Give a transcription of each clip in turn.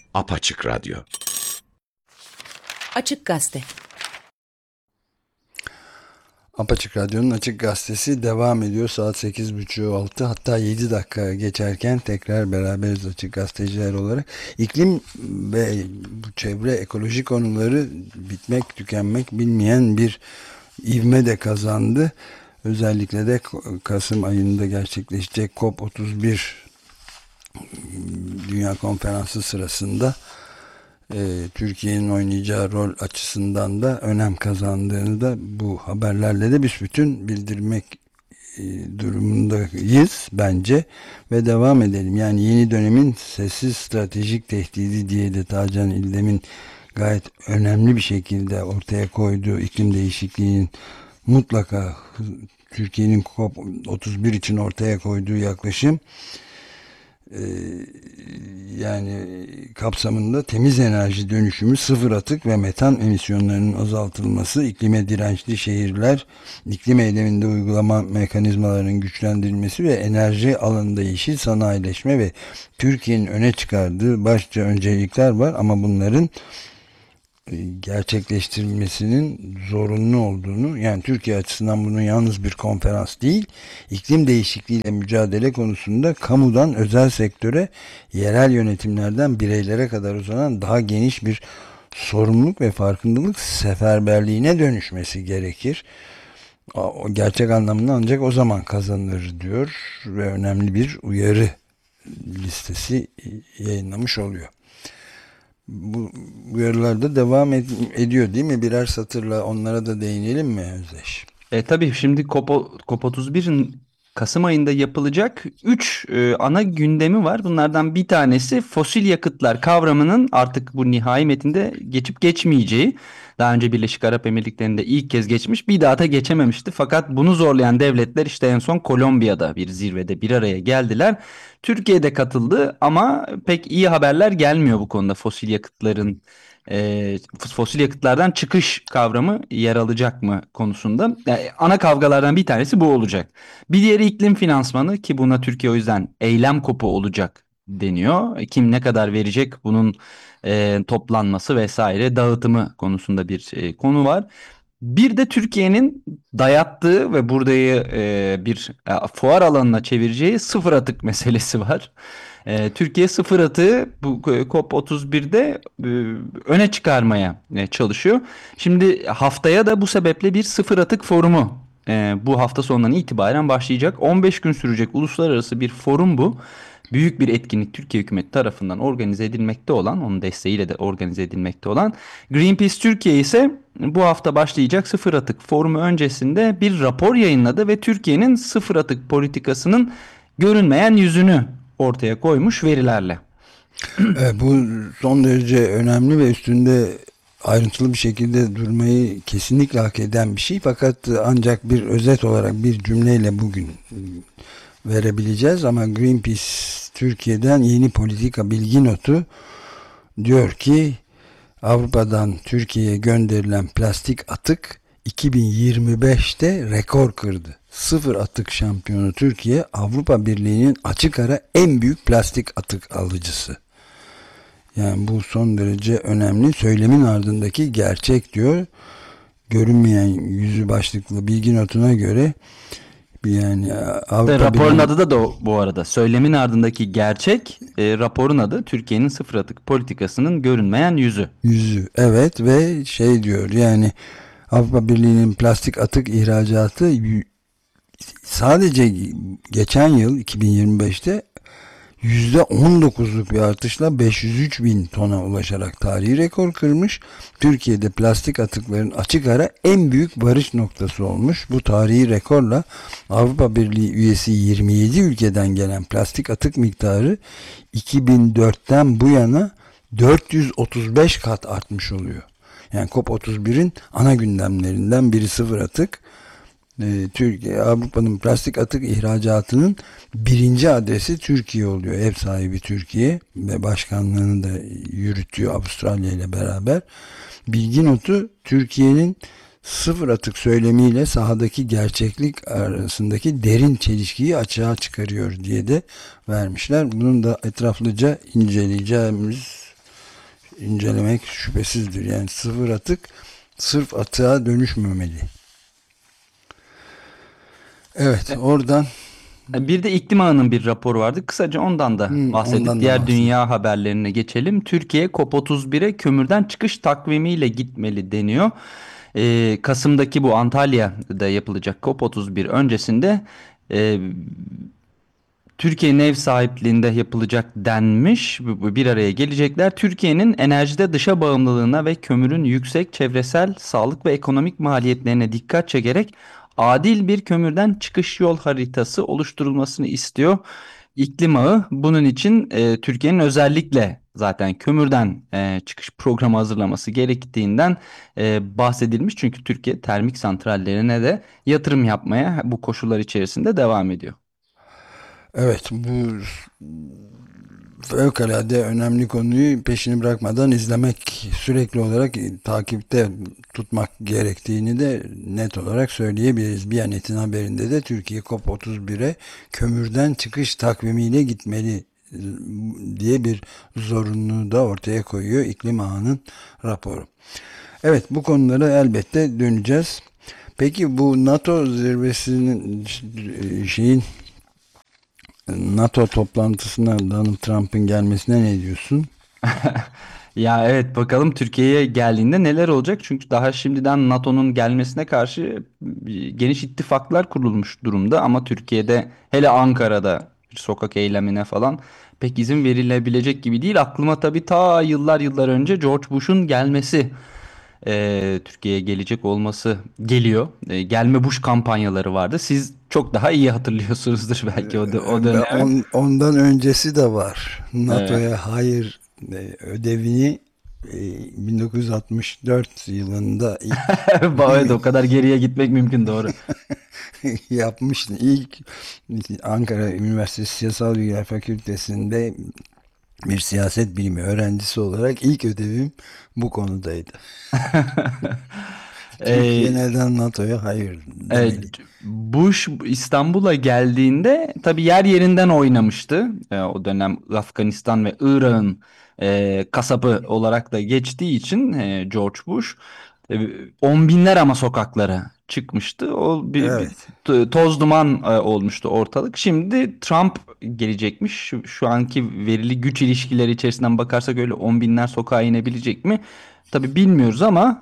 Apaçık Radyo. Açık Gazete. Apaçık Radyo'nun Açık Gazetesi devam ediyor. Saat 8.30 6, hatta 7 dakika geçerken tekrar beraberiz Açık Gazeteciler olarak. İklim ve bu çevre ekoloji konuları bitmek tükenmek bilmeyen bir ivme de kazandı. Özellikle de Kasım ayında gerçekleşecek COP31 Dünya Konferansı sırasında Türkiye'nin oynayacağı rol açısından da önem kazandığını da bu haberlerle de büsbütün bildirmek durumundayız bence ve devam edelim. Yani yeni dönemin sessiz stratejik tehdidi diye de Tacan İldem'in gayet önemli bir şekilde ortaya koyduğu iklim değişikliğinin mutlaka Türkiye'nin COP31 için ortaya koyduğu yaklaşım yani kapsamında temiz enerji dönüşümü, sıfır atık ve metan emisyonlarının azaltılması, iklime dirençli şehirler, iklim eyleminde uygulama mekanizmalarının güçlendirilmesi ve enerji alanında yeşil sanayileşme ve Türkiye'nin öne çıkardığı başça öncelikler var ama bunların gerçekleştirilmesinin zorunlu olduğunu, yani Türkiye açısından bunun yalnız bir konferans değil, iklim değişikliğiyle mücadele konusunda kamudan özel sektöre, yerel yönetimlerden bireylere kadar uzanan daha geniş bir sorumluluk ve farkındalık seferberliğine dönüşmesi gerekir. O gerçek anlamını ancak o zaman kazanır diyor ve önemli bir uyarı listesi yayınlamış oluyor. Bu uyarılar da devam ediyor değil mi? Birer satırla onlara da değinelim mi Özdeş? Tabii şimdi COP31'in Kasım ayında yapılacak 3 ana gündemi var. Bunlardan bir tanesi fosil yakıtlar kavramının artık bu nihai metinde geçip geçmeyeceği. Daha önce Birleşik Arap Emirlikleri'nde ilk kez geçmiş, bir daha da geçememişti. Fakat bunu zorlayan devletler işte en son Kolombiya'da bir zirvede bir araya geldiler. Türkiye'de katıldı ama pek iyi haberler gelmiyor bu konuda. Fosil yakıtlardan çıkış kavramı yer alacak mı konusunda. Yani ana kavgalardan bir tanesi bu olacak. Bir diğeri iklim finansmanı, ki buna Türkiye o yüzden eylem kopu olacak deniyor. Kim ne kadar verecek, bunun toplanması vesaire dağıtımı konusunda bir konu var. Bir de Türkiye'nin dayattığı ve burayı bir fuar alanına çevireceği sıfır atık meselesi var. Türkiye sıfır atığı bu COP31'de öne çıkarmaya çalışıyor. Şimdi haftaya da bu sebeple bir sıfır atık forumu bu hafta sonundan itibaren başlayacak. 15 gün sürecek uluslararası bir forum bu. Büyük bir etkinlik, Türkiye hükümeti tarafından organize edilmekte olan, onun desteğiyle de organize edilmekte olan. Greenpeace Türkiye ise bu hafta başlayacak sıfır atık forumu öncesinde bir rapor yayınladı ve Türkiye'nin sıfır atık politikasının görünmeyen yüzünü ortaya koymuş verilerle. Bu son derece önemli ve üstünde ayrıntılı bir şekilde durmayı kesinlikle hak eden bir şey. Fakat ancak bir özet olarak bir cümleyle bugün verebileceğiz. Ama Greenpeace Türkiye'den yeni politika bilgi notu diyor ki Avrupa'dan Türkiye'ye gönderilen plastik atık 2025'te rekor kırdı. Sıfır atık şampiyonu Türkiye, Avrupa Birliği'nin açık ara en büyük plastik atık alıcısı. Yani bu son derece önemli. Söylemin ardındaki gerçek diyor. Görünmeyen yüzü başlıklı bilgi notuna göre, yani Avrupa Raporun Birliği... adı da bu arada. Söylemin ardındaki gerçek, raporun adı Türkiye'nin sıfır atık politikasının görünmeyen yüzü. Yüzü, evet, ve şey diyor, yani Avrupa Birliği'nin plastik atık ihracatı sadece geçen yıl 2025'te %19'luk bir artışla 503 bin tona ulaşarak tarihi rekor kırmış. Türkiye'de plastik atıkların açık ara en büyük varış noktası olmuş. Bu tarihi rekorla Avrupa Birliği üyesi 27 ülkeden gelen plastik atık miktarı 2004'ten bu yana 435 kat artmış oluyor. Yani COP31'in ana gündemlerinden biri sıfır atık. Türkiye, Avrupa'nın plastik atık ihracatının birinci adresi Türkiye oluyor. Ev sahibi Türkiye ve başkanlığını da yürütüyor Avustralya ile beraber. Bilgi notu Türkiye'nin sıfır atık söylemiyle sahadaki gerçeklik arasındaki derin çelişkiyi açığa çıkarıyor diye de vermişler. Bunun da etraflıca inceleyeceğimiz incelemek şüphesizdir. Yani sıfır atık sırf atığa dönüşmemeli. Evet, oradan Bir de iklim ağının bir raporu vardı. Kısaca ondan da bahsedip ondan da diğer bahsedeyim. dünya haberlerine geçelim. Türkiye COP31'e kömürden çıkış takvimiyle gitmeli deniyor. Kasım'daki bu Antalya'da yapılacak COP31 öncesinde e, Türkiye'nin ev sahipliğinde yapılacak denmiş. Bir araya gelecekler. Türkiye'nin enerjide dışa bağımlılığına ve kömürün yüksek çevresel, sağlık ve ekonomik maliyetlerine dikkat çekerek adil bir kömürden çıkış yol haritası oluşturulmasını istiyor. İklim Ağı bunun için Türkiye'nin özellikle zaten kömürden çıkış programı hazırlaması gerektiğinden bahsedilmiş. Çünkü Türkiye termik santrallerine de yatırım yapmaya bu koşullar içerisinde devam ediyor. Evet, bu fevkalade önemli konuyu peşini bırakmadan izlemek, sürekli olarak takipte tutmak gerektiğini de net olarak söyleyebiliriz. Biyanet'in haberinde de Türkiye COP31'e kömürden çıkış takvimiyle gitmeli diye bir zorunluluğu da ortaya koyuyor iklim ağının raporu. Evet, bu konulara elbette döneceğiz. Peki bu NATO zirvesinin şeyin NATO toplantısına Donald Trump'ın gelmesine ne diyorsun? Ya evet, bakalım Türkiye'ye geldiğinde neler olacak? Çünkü daha şimdiden NATO'nun gelmesine karşı geniş ittifaklar kurulmuş durumda ama Türkiye'de, hele Ankara'da bir sokak eylemine falan pek izin verilebilecek gibi değil. Aklıma tabii ta yıllar yıllar önce George Bush'un gelmesi, Türkiye'ye gelecek olması geliyor. Gelme Bush kampanyaları vardı. Siz çok daha iyi hatırlıyorsunuzdur belki o Ve dönemi. ondan öncesi de var. Evet. NATO'ya hayır ödevini 1964 yılında ilk Evet, o kadar geriye gitmek mümkün, doğru. yapmıştı. İlk Ankara Üniversitesi Siyasal Bilgiler Fakültesi'nde bir siyaset bilimi öğrencisi olarak ilk ödevim bu konudaydı. Türkiye Ee, neden NATO'ya hayır Evet, demeli? Bush İstanbul'a geldiğinde tabii yer yerinden oynamıştı. O dönem Afganistan ve Irak'ın kasabı olarak da geçtiği için George Bush e, on binler ama sokaklara çıkmıştı. O Evet. toz duman olmuştu ortalık. Şimdi Trump gelecekmiş. Şu anki verili güç ilişkileri içerisinden bakarsak öyle on binler sokağa inebilecek mi? Tabii bilmiyoruz ama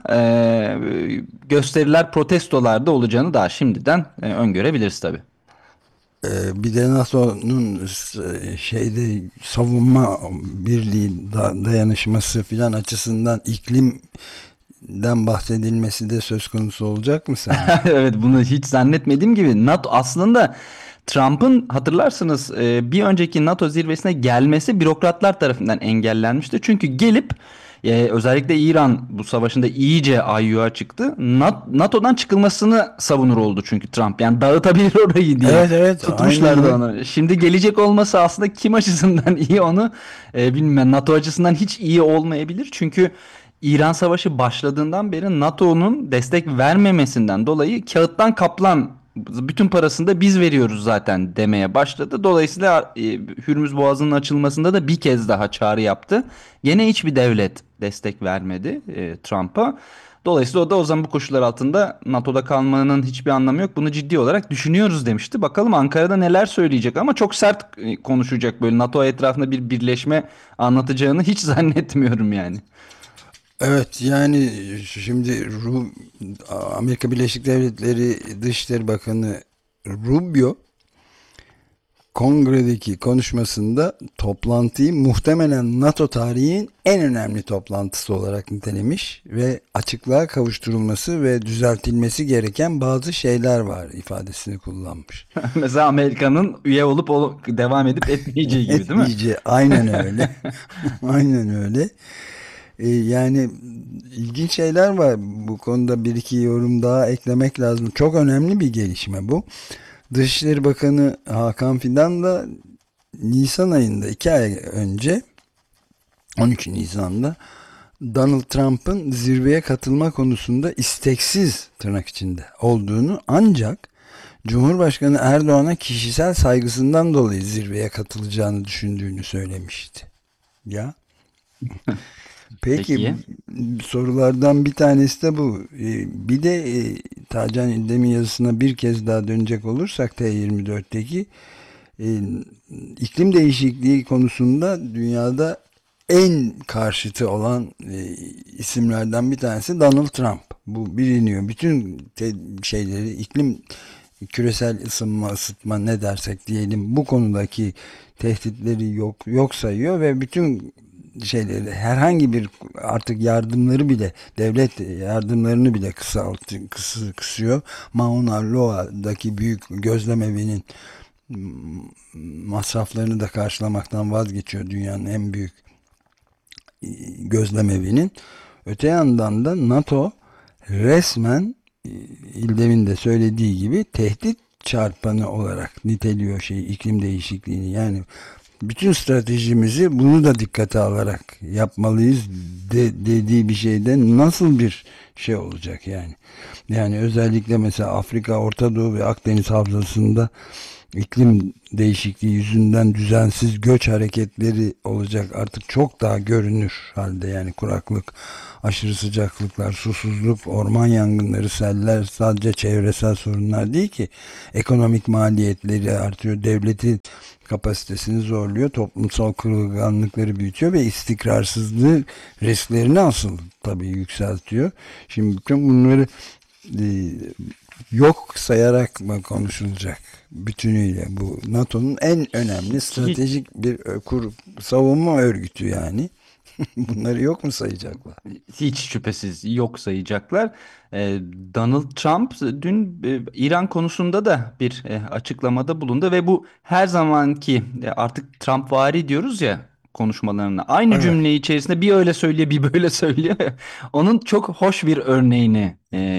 gösteriler, protestolar da olacağını daha şimdiden öngörebiliriz tabii. Bir de NATO'nun şeyde savunma birliği dayanışması filan açısından iklimden bahsedilmesi de söz konusu olacak mı sence? Evet, bunu hiç zannetmediğim gibi NATO aslında Trump'ın, hatırlarsınız, bir önceki NATO zirvesine gelmesi bürokratlar tarafından engellenmişti. Çünkü gelip özellikle İran bu savaşında iyice ayyuğa çıktı. NATO'dan çıkılmasını savunur oldu çünkü Trump. Yani dağıtabilir orayı diye Evet, evet, aynen tutmuşlardı öyle. onu. Şimdi gelecek olması aslında kim açısından iyi onu bilmiyorum. NATO açısından hiç iyi olmayabilir. Çünkü İran Savaşı başladığından beri NATO'nun destek vermemesinden dolayı kağıttan kaplan, bütün parasını da biz veriyoruz zaten demeye başladı. Dolayısıyla Hürmüz Boğazı'nın açılmasında da bir kez daha çağrı yaptı. Gene hiçbir devlet destek vermedi Trump'a. Dolayısıyla o da o zaman bu koşullar altında NATO'da kalmanın hiçbir anlamı yok, bunu ciddi olarak düşünüyoruz demişti. Bakalım Ankara'da neler söyleyecek, ama çok sert konuşacak, böyle NATO etrafında bir birleşme anlatacağını hiç zannetmiyorum yani. Evet, yani şimdi Amerika Birleşik Devletleri Dışişleri Bakanı Rubio kongredeki konuşmasında toplantıyı muhtemelen NATO tarihinin en önemli toplantısı olarak nitelemiş ve açıklığa kavuşturulması ve düzeltilmesi gereken bazı şeyler var ifadesini kullanmış. Mesela Amerika'nın üye olup devam edip etmeyeceği gibi, değil mi? Etmeyeceği aynen öyle. Aynen öyle. Yani ilginç şeyler var. Bu konuda bir iki yorum daha eklemek lazım. Çok önemli bir gelişme bu. Dışişleri Bakanı Hakan Fidan da Nisan ayında 2 ay önce 13 Nisan'da Donald Trump'ın zirveye katılma konusunda isteksiz tırnak içinde olduğunu, ancak Cumhurbaşkanı Erdoğan'a kişisel saygısından dolayı zirveye katılacağını düşündüğünü söylemişti. Ya Peki Peki. sorulardan bir tanesi de bu. Bir de Tacan İldem'in yazısına bir kez daha dönecek olursak T24'teki e, iklim değişikliği konusunda dünyada en karşıtı olan isimlerden bir tanesi Donald Trump. Bu biliniyor. Bütün şeyleri küresel ısınma, ısıtma ne dersek diyelim bu konudaki tehditleri yok sayıyor ve bütün şeyleri herhangi bir artık yardımları bile devlet yardımlarını bile kısıyor. Mauna Loa'daki büyük gözlemevinin masraflarını da karşılamaktan vazgeçiyor, dünyanın en büyük gözlemevinin. Öte yandan da NATO resmen İldem'in de söylediği gibi tehdit çarpanı olarak niteliyor iklim değişikliğini. Yani bütün stratejimizi bunu da dikkate alarak yapmalıyız dediği bir şeyde nasıl bir şey olacak yani. Yani özellikle mesela Afrika, Orta Doğu ve Akdeniz havzasında iklim değişikliği yüzünden düzensiz göç hareketleri olacak, artık çok daha görünür halde. Yani kuraklık, aşırı sıcaklıklar, susuzluk, orman yangınları, seller sadece çevresel sorunlar değil ki, ekonomik maliyetleri artıyor, devletin kapasitesini zorluyor, toplumsal kırılganlıkları büyütüyor ve istikrarsızlığı risklerini asıl tabii yükseltiyor. Şimdi bütün bunları e, yok sayarak mı konuşulacak bütünüyle? Bu NATO'nun en önemli Hiç, stratejik bir savunma örgütü yani. Bunları yok mu sayacaklar? hiç şüphesiz yok sayacaklar. Donald Trump dün İran konusunda da bir açıklamada bulundu ve bu her zamanki artık Trumpvari diyoruz ya konuşmalarına. Aynı Evet. cümle içerisinde bir öyle söylüyor bir böyle söylüyor. Onun çok hoş bir örneğini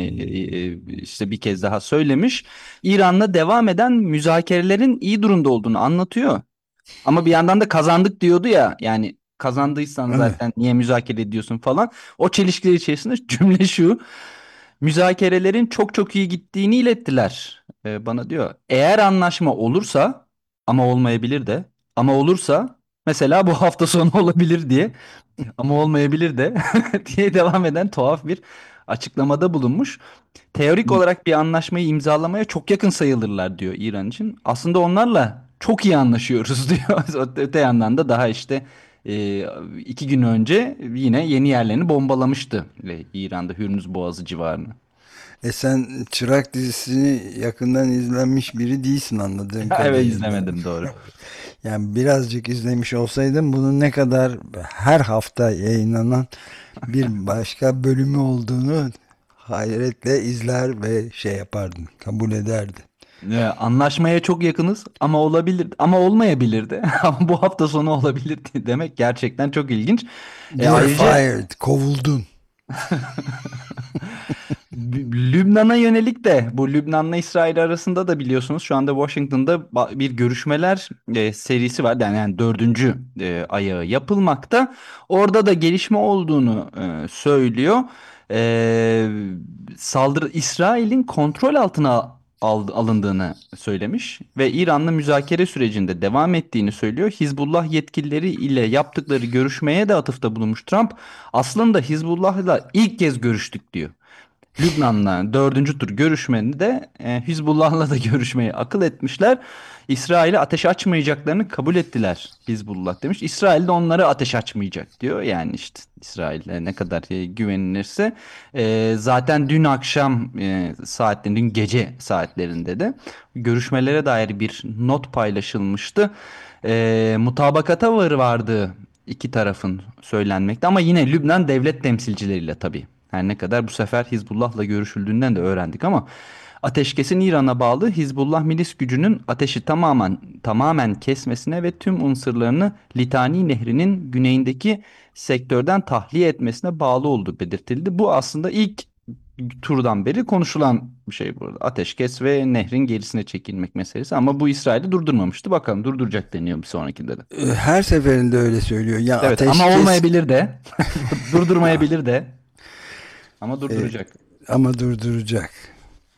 işte bir kez daha söylemiş. İran'la devam eden müzakerelerin iyi durumda olduğunu anlatıyor. Ama bir yandan da kazandık diyordu ya. Yani kazandıysan Evet. zaten niye müzakere ediyorsun falan. O çelişkiler içerisinde cümle şu. Müzakerelerin çok çok iyi gittiğini ilettiler. Bana diyor. Eğer anlaşma olursa ama olmayabilir de ama olursa mesela bu hafta sonu olabilir diye ama olmayabilir de diye devam eden tuhaf bir açıklamada bulunmuş. Teorik olarak bir anlaşmayı imzalamaya çok yakın sayılırlar diyor İran için. Aslında onlarla çok iyi anlaşıyoruz diyor. Öte yandan da daha işte 2 gün önce yine yeni yerlerini bombalamıştı İran'da Hürmüz Boğazı civarını. Sen Çırak dizisini yakından izlenmiş biri değilsin anladığım Evet, kadarıyla. izlemedim, doğru. Yani birazcık izlemiş olsaydım bunun ne kadar her hafta yayınlanan bir başka bölümü olduğunu hayretle izler ve şey yapardım, kabul ederdim. Anlaşmaya çok yakınız ama olabilir ama olmayabilir de ama bu hafta sonu olabilir demek gerçekten çok ilginç. You're Ayrıca fired, kovuldun. Lübnan'a yönelik de bu Lübnan'la İsrail arasında da biliyorsunuz şu anda Washington'da bir görüşmeler serisi var. Yani dördüncü ayağı yapılmakta. Orada da gelişme olduğunu söylüyor. E, Saldırı İsrail'in kontrol altına alındığını söylemiş ve İran'la müzakere sürecinde devam ettiğini söylüyor. Hizbullah yetkilileri ile yaptıkları görüşmeye de atıfta bulunmuş Trump. Aslında Hizbullah'la ilk kez görüştük diyor. Lübnan'la dördüncü tur görüşmede Hizbullah'la da görüşmeyi akıl etmişler. İsrail'e ateş açmayacaklarını kabul ettiler Hizbullah demiş. İsrail de onlara ateş açmayacak diyor. Yani işte İsrail'e ne kadar güvenilirse. Zaten dün akşam saatlerinde, dün gece saatlerinde de görüşmelere dair bir not paylaşılmıştı. Mutabakata vardı iki tarafın söylenmekte ama yine Lübnan devlet temsilcileriyle tabii. Her ne kadar bu sefer Hizbullah'la görüşüldüğünden de öğrendik ama ateşkesin İran'a bağlı Hizbullah milis gücünün ateşi tamamen kesmesine ve tüm unsurlarını Litani Nehri'nin güneyindeki sektörden tahliye etmesine bağlı olduğu belirtildi. Bu aslında ilk turdan beri konuşulan bir şey burada. Ateşkes ve nehrin gerisine çekilmek meselesi ama bu İsrail'i durdurmamıştı. Bakalım durduracak deniyor bir sonrakinde de. Her seferinde öyle söylüyor. Ya Evet ama ateşkes olmayabilir de durdurmayabilir de ama e, durduracak. ama durduracak.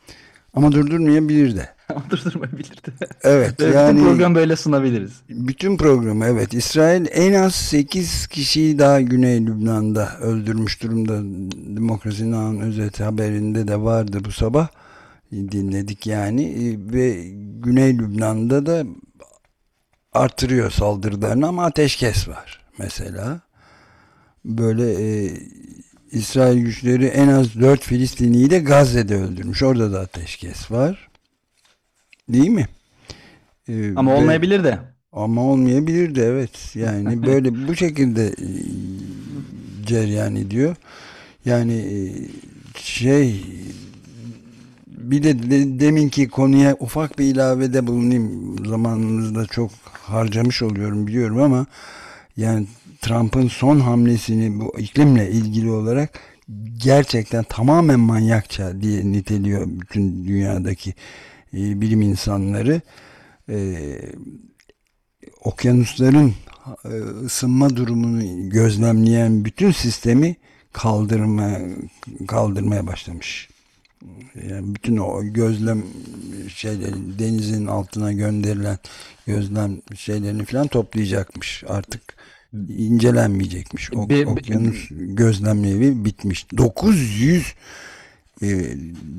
Ama durdurmayabilir de. Durdurmayabilirdi. Evet, Ve bütün yani program böyle sunabiliriz. bütün programı, evet, İsrail en az 8 kişiyi daha Güney Lübnan'da öldürmüş durumda. Demokrasi Now'ın özet haberinde de vardı bu sabah. Dinledik yani. Ve Güney Lübnan'da da artırıyor saldırılarını ama ateşkes var mesela. Böyle İsrail güçleri en az 4 Filistinliyi de Gazze'de öldürmüş. Orada da ateşkes var. Değil mi? E, Ama ve olmayabilir de. ama olmayabilir de, evet. Yani böyle bu şekilde cereyan ediyor. Yani şey, bir de deminki konuya ufak bir ilavede bulunayım. Zamanımızda çok harcamış oluyorum biliyorum ama yani Trump'ın son hamlesini bu iklimle ilgili olarak gerçekten tamamen manyakça diye niteliyor bütün dünyadaki bilim insanları. E, Okyanusların ısınma durumunu gözlemleyen bütün sistemi kaldırma, kaldırmaya başlamış. Yani bütün o gözlem şeyleri, denizin altına gönderilen gözlem şeylerini falan toplayacakmış. Artık incelenmeyecekmiş. Be- be- Okyanus gözlemleri bitmiş. 900 e,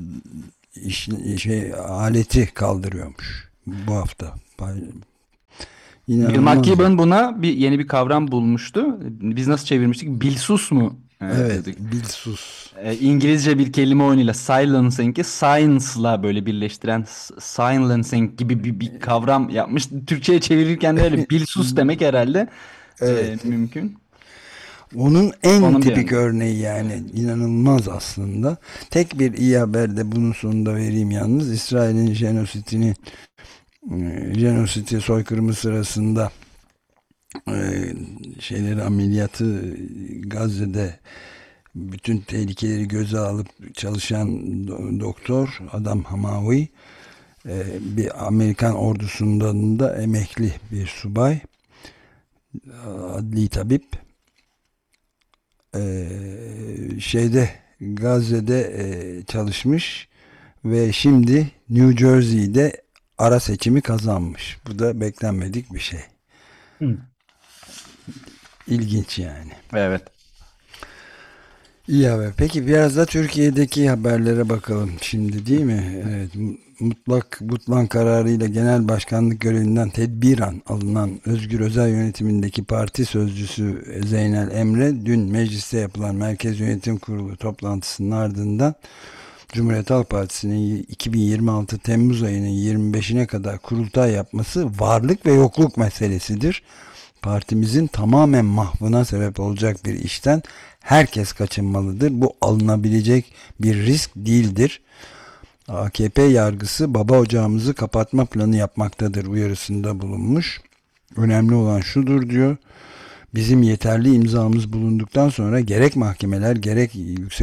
aleti kaldırıyormuş bu hafta. Bill İnanılmaz. McKibben buna yeni bir kavram bulmuştu. Biz nasıl çevirmiştik? Bilsus mu Evet, dedik. bilsus. İngilizce bir kelime oyunuyla silencing'i science'la böyle birleştiren silencing gibi bir kavram yapmış. Türkçe'ye çevirirken de öyle bilsus demek herhalde Evet. mümkün. Onun en Onun bir tipik örneği. örneği yani, inanılmaz aslında. Tek bir iyi haber de bunun sonunda vereyim yalnız. İsrail'in jenositi soykırımı sırasında ameliyatı Gazze'de bütün tehlikeleri göze alıp çalışan doktor Adam Hamawi, bir Amerikan ordusundan da emekli bir subay, adli tabip, Gazze'de çalışmış ve şimdi New Jersey'de ara seçimi kazanmış. Bu da beklenmedik bir şey. Hı. İlginç yani. Evet. İyi haber. Peki biraz da Türkiye'deki haberlere bakalım şimdi, değil mi? Evet, Butlan kararıyla genel başkanlık görevinden tedbiren alınan Özgür Özel yönetimindeki parti sözcüsü Zeynel Emre dün mecliste yapılan Merkez Yönetim Kurulu toplantısının ardından Cumhuriyet Halk Partisi'nin 2026 Temmuz ayının 25'ine kadar kurultay yapması varlık ve yokluk meselesidir. Partimizin tamamen mahvına sebep olacak bir işten herkes kaçınmalıdır. Bu alınabilecek bir risk değildir. AKP yargısı baba ocağımızı kapatma planı yapmaktadır uyarısında bulunmuş. Önemli olan şudur diyor. Bizim yeterli imzamız bulunduktan sonra gerek mahkemeler gerek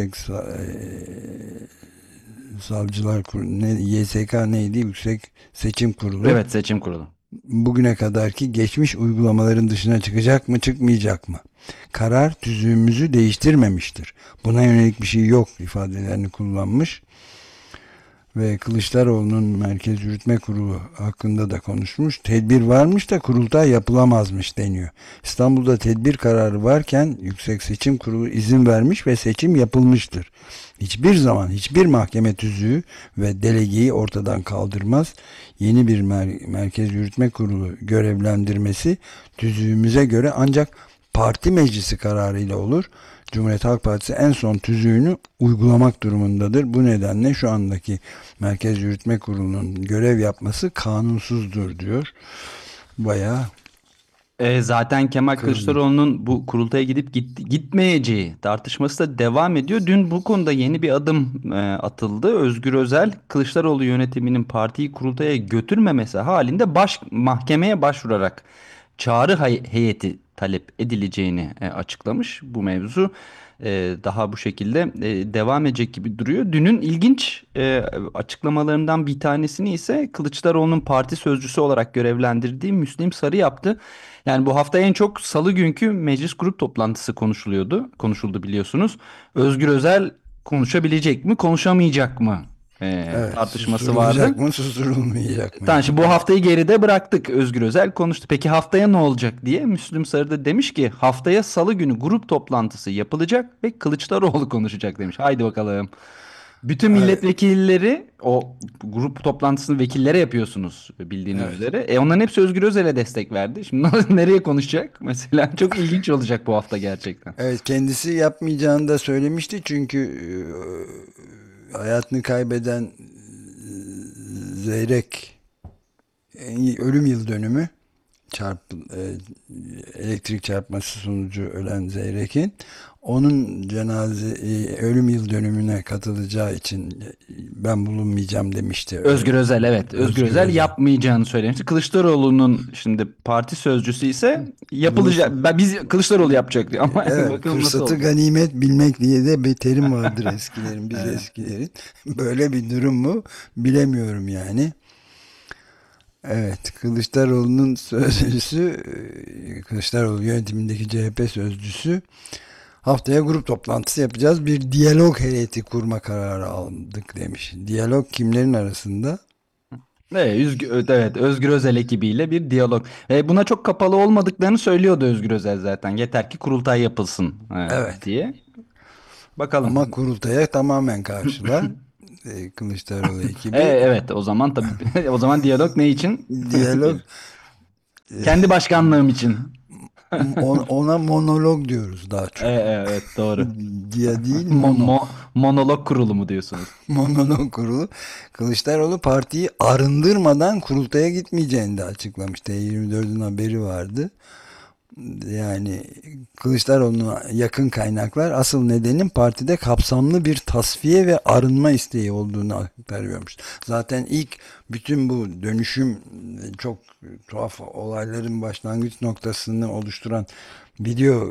savcılar kurulu, YSK neydi? Yüksek Seçim Kurulu Evet, seçim kurulu. bugüne kadarki geçmiş uygulamaların dışına çıkacak mı, çıkmayacak mı? Karar tüzüğümüzü değiştirmemiştir. Buna yönelik bir şey yok ifadelerini kullanmış. Ve Kılıçdaroğlu'nun Merkez Yürütme Kurulu hakkında da konuşmuş. Tedbir varmış da kurultay yapılamazmış deniyor. İstanbul'da tedbir kararı varken Yüksek Seçim Kurulu izin vermiş ve seçim yapılmıştır. Hiçbir zaman hiçbir mahkeme tüzüğü ve delegeyi ortadan kaldırmaz. Yeni bir Merkez Yürütme Kurulu görevlendirmesi tüzüğümüze göre ancak parti meclisi kararıyla olur. Cumhuriyet Halk Partisi en son tüzüğünü uygulamak durumundadır. Bu nedenle şu andaki Merkez Yürütme Kurulu'nun görev yapması kanunsuzdur diyor. Bayağı Zaten Kemal kırdı. Kılıçdaroğlu'nun bu kurultaya gitmeyeceği tartışması da devam ediyor. Dün bu konuda yeni bir adım atıldı. Özgür Özel, Kılıçdaroğlu yönetiminin partiyi kurultaya götürmemesi halinde mahkemeye başvurarak çağrı heyeti talep edileceğini açıklamış. Bu mevzu daha bu şekilde devam edecek gibi duruyor. Dünün ilginç açıklamalarından bir tanesini ise Kılıçdaroğlu'nun parti sözcüsü olarak görevlendirdiği Müslim Sarı yaptı. Yani bu hafta en çok salı günkü meclis grup toplantısı konuşuldu biliyorsunuz. Özgür Özel konuşabilecek mi, konuşamayacak mı Evet, tartışması vardı. susturulacak mı, susturulmayacak mı? Tamam, şimdi bu haftayı geride bıraktık. Özgür Özel konuştu. Peki haftaya ne olacak diye Müslüm Sarı da demiş ki haftaya Salı günü grup toplantısı yapılacak ve Kılıçdaroğlu konuşacak demiş. Haydi bakalım. Bütün Evet, milletvekilleri o grup toplantısını vekillere yapıyorsunuz bildiğiniz evet. üzere. Onların hepsi Özgür Özel'e destek verdi. Şimdi nereye konuşacak? Mesela çok ilginç olacak bu hafta gerçekten. Evet, kendisi yapmayacağını da söylemişti çünkü hayatını kaybeden Zeyrek ölüm yıl dönümü, elektrik çarpması sonucu ölen Zeyrek'in, onun ölüm yıl dönümüne katılacağı için ben bulunmayacağım demişti. Özgür Özel, evet. Özgür Özgür Özel Özel. yapmayacağını söylemişti. Kılıçdaroğlu'nun şimdi parti sözcüsü ise yapılacak. Nasıl? Biz Kılıçdaroğlu yapacak diyor ama Evet, bakalım nasıl fırsatı olacak. ganimet bilmek diye de bir terim vardır eskilerin, biz eskilerin. Böyle bir durum mu bilemiyorum yani. Evet, Kılıçdaroğlu'nun sözcüsü, Kılıçdaroğlu yönetimindeki CHP sözcüsü, haftaya grup toplantısı yapacağız, bir diyalog heyeti kurma kararı aldık demiş. Diyalog kimlerin arasında? Evet, Özgür Özel ekibiyle bir diyalog. Buna çok kapalı olmadıklarını söylüyordu Özgür Özel zaten. Yeter ki kurultay yapılsın Evet, diye. ama Bakalım. kurultaya tamamen karşılar Kılıçdaroğlu ekibi. Evet, o zaman tabii o zaman diyalog ne için? Diyalog, Kendi başkanlığım için. ona monolog diyoruz daha çok. Evet, doğru. Dia değil, mono. Monolog kurulu mu diyorsunuz? Monolog kurulu. Kılıçdaroğlu partiyi arındırmadan kurultaya gitmeyeceğini de açıklamış. T24'ün haberi vardı. Yani Kılıçdaroğlu'na yakın kaynaklar asıl nedenin partide kapsamlı bir tasfiye ve arınma isteği olduğunu aktarıyormuş. Zaten ilk bütün bu dönüşüm, çok tuhaf olayların başlangıç noktasını oluşturan video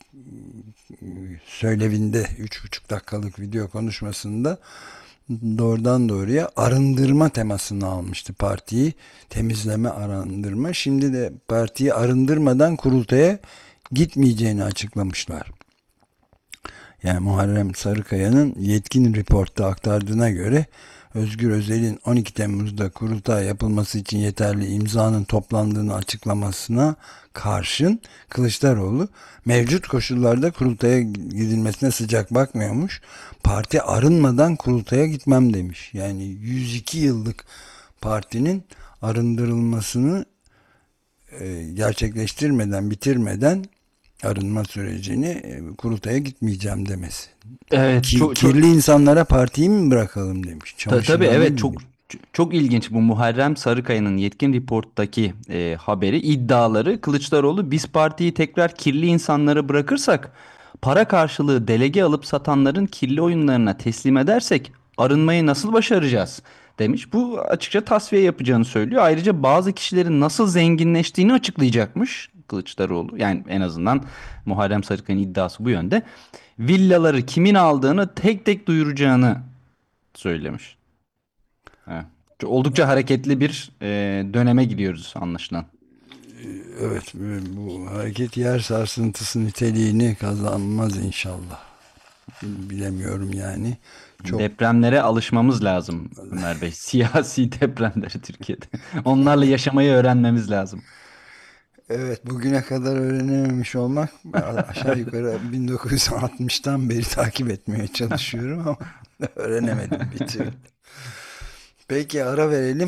söylevinde, 3,5 dakikalık video konuşmasında doğrudan doğruya arındırma temasını almıştı partiyi. Temizleme, arındırma. Şimdi de partiyi arındırmadan kurultaya gitmeyeceğini açıklamışlar. Yani Muharrem Sarıkaya'nın Yetkin Report'ta aktardığına göre Özgür Özel'in 12 Temmuz'da kurultay yapılması için yeterli imzanın toplandığını açıklamasına karşın Kılıçdaroğlu mevcut koşullarda kurultaya gidilmesine sıcak bakmıyormuş. Parti arınmadan kurultaya gitmem demiş. Yani 102 yıllık partinin arındırılmasını gerçekleştirmeden, bitirmeden arınma sürecini kurultaya gitmeyeceğim demesi. Evet, çok Kirli insanlara partiyi mi bırakalım demiş. tabii, Çamaşırhaneye evet, mi çok demiş. çok ilginç bu Muharrem Sarıkaya'nın Yetkin Report'taki haberi, iddiaları. Kılıçdaroğlu, biz partiyi tekrar kirli insanlara bırakırsak, para karşılığı delege alıp satanların kirli oyunlarına teslim edersek arınmayı nasıl başaracağız demiş. Bu açıkça tasfiye yapacağını söylüyor. Ayrıca bazı kişilerin nasıl zenginleştiğini açıklayacakmış Kılıçdaroğlu. Yani en azından Muharrem Sarıkaya'nın iddiası bu yönde. Villaları kimin aldığını tek tek duyuracağını söylemiş. Evet. Oldukça hareketli bir döneme gidiyoruz anlaşılan. Evet, bu hareket yer sarsıntısı niteliğini kazanmaz inşallah. Bilemiyorum yani. Çok, Depremlere alışmamız lazım Ömer Bey. Siyasi depremleri Türkiye'de. Onlarla yaşamayı öğrenmemiz lazım. evet, bugüne kadar öğrenememiş olmak, aşağı yukarı 1960'tan beri takip etmeye çalışıyorum ama öğrenemedim bir türlü. Peki, ara verelim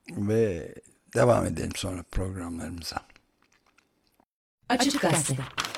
ve devam edelim sonra programlarımıza. Açık Gazete.